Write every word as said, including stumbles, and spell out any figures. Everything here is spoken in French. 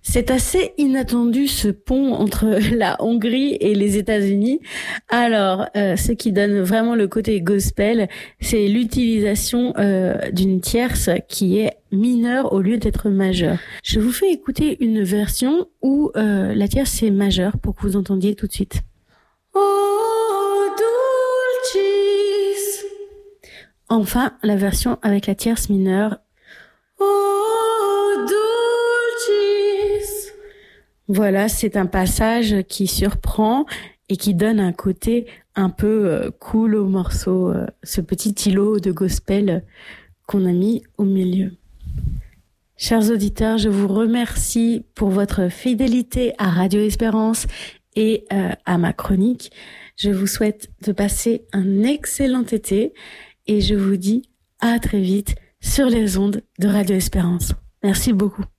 C'est assez inattendu ce pont entre la Hongrie et les États-Unis. Alors, euh, ce qui donne vraiment le côté gospel, c'est l'utilisation euh, d'une tierce qui est mineure au lieu d'être majeure. Je vous fais écouter une version où euh, la tierce est majeure pour que vous entendiez tout de suite. Oh, dulcis. Enfin, la version avec la tierce mineure. Oh, dulcis. Voilà, c'est un passage qui surprend et qui donne un côté un peu euh, cool au morceau, euh, ce petit îlot de gospel qu'on a mis au milieu. Chers auditeurs, je vous remercie pour votre fidélité à Radio Espérance et euh, à ma chronique. Je vous souhaite de passer un excellent été et je vous dis à très vite sur les ondes de Radio Espérance. Merci beaucoup.